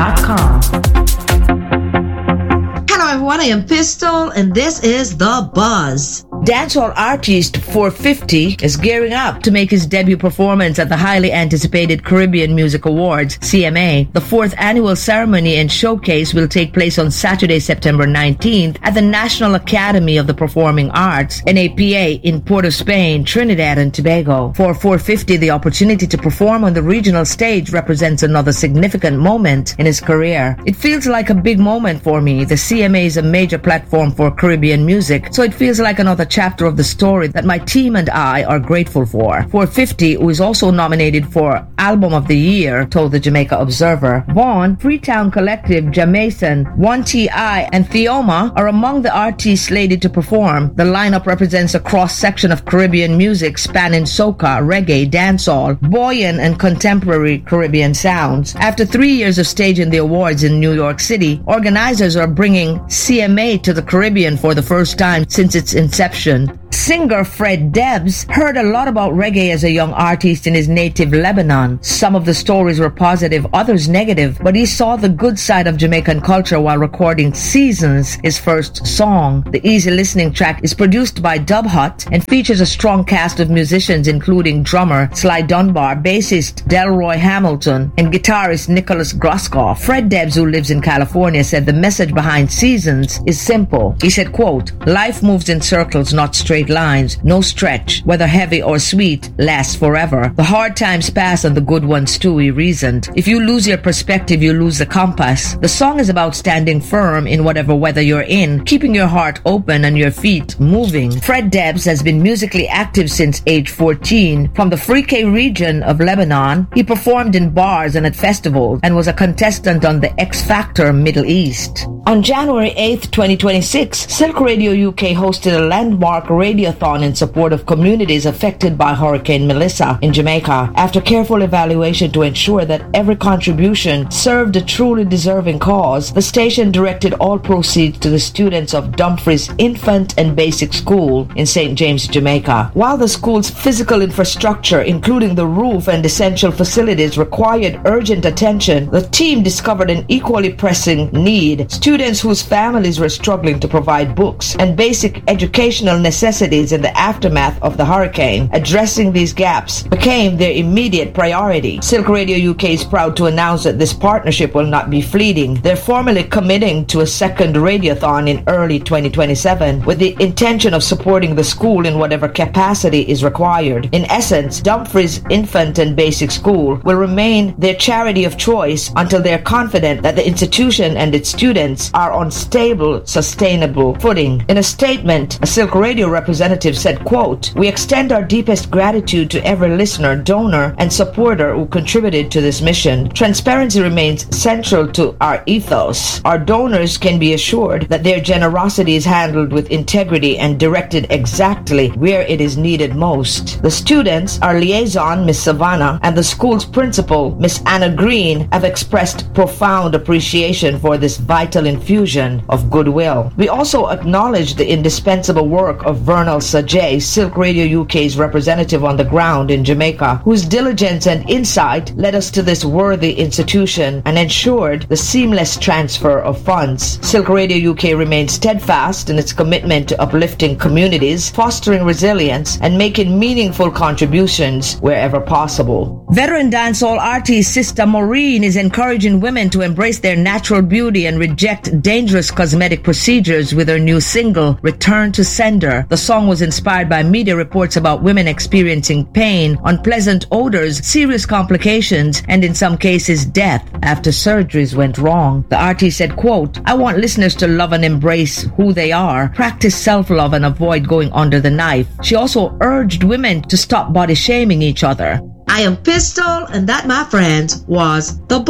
Hello everyone, I am Pistol and this is The Buzz. Dancehall artist 450 is gearing up to make his debut performance at the highly anticipated Caribbean Music Awards, CMA. The fourth annual ceremony and showcase will take place on Saturday, September 19th at the National Academy of the Performing Arts, NAPA, in Port of Spain, Trinidad and Tobago. For 450, the opportunity to perform on the regional stage represents another significant moment in his career. It feels like a big moment for me. The CMA is a major platform for Caribbean music, so it feels like another chapter of the story that my team and I are grateful for. 450, who is also nominated for Album of the Year, told the Jamaica Observer. Vaughn, Freetown Collective, Jamason, 1TI, and Theoma are among the artists slated to perform. The lineup represents a cross-section of Caribbean music spanning soca, reggae, dancehall, buoyant and contemporary Caribbean sounds. After 3 years of staging the awards in New York City, organizers are bringing CMA to the Caribbean for the first time since its inception. Singer Fred Debs heard a lot about reggae as a young artist in his native Lebanon. Some of the stories were positive, others negative, but he saw the good side of Jamaican culture while recording Seasons, his first song. The easy listening track is produced by Dub Hut and features a strong cast of musicians including drummer Sly Dunbar, bassist Delroy Hamilton, and guitarist Nicholas Groskopf. Fred Debs, who lives in California, said the message behind Seasons is simple. He said, quote, "Life moves in circles, not straight lines. No stretch, whether heavy or sweet, lasts forever. The hard times pass and the good ones too," he reasoned. "If you lose your perspective, you lose the compass." The song is about standing firm in whatever weather you're in, keeping your heart open and your feet moving. Fred Debs has been musically active since age 14. From the Free-K region of Lebanon, he performed in bars and at festivals and was a contestant on the X Factor Middle East. On January 8th, 2026, Silk Radio UK hosted a landmark radiothon in support of communities affected by Hurricane Melissa in Jamaica. After careful evaluation to ensure that every contribution served a truly deserving cause, the station directed all proceeds to the students of Dumfries Infant and Basic School in St. James, Jamaica. While the school's physical infrastructure, including the roof and essential facilities, required urgent attention, the team discovered an equally pressing need. Students whose families were struggling to provide books and basic educational necessities in the aftermath of the hurricane. Addressing these gaps became their immediate priority. Silk Radio UK is proud to announce that this partnership will not be fleeting. They're formally committing to a second radiothon in early 2027 with the intention of supporting the school in whatever capacity is required. In essence, Dumfries Infant and Basic School will remain their charity of choice until they're confident that the institution and its students are on stable, sustainable footing. In a statement, a Silk Radio representative said, quote, "We extend our deepest gratitude to every listener, donor, and supporter who contributed to this mission. Transparency remains central to our ethos. Our donors can be assured that their generosity is handled with integrity and directed exactly where it is needed most. The students, our liaison, Miss Savannah, and the school's principal, Miss Anna Green, have expressed profound appreciation for this vital infusion of goodwill. We also acknowledge the indispensable work of Vernal Sajay, Silk Radio UK's representative on the ground in Jamaica, whose diligence and insight led us to this worthy institution and ensured the seamless transfer of funds. Silk Radio UK remains steadfast in its commitment to uplifting communities, fostering resilience, and making meaningful contributions wherever possible. Veteran dancehall artist Sister Maureen is encouraging women to embrace their natural beauty and reject dangerous cosmetic procedures with her new single, Return to Sender. The song was inspired by media reports about women experiencing pain, unpleasant odors, serious complications, and in some cases death after surgeries went wrong. The artist said, quote, "I want listeners to love and embrace who they are, practice self-love and avoid going under the knife." She also urged women to stop body shaming each other. I am Pistol, and that, my friends, was The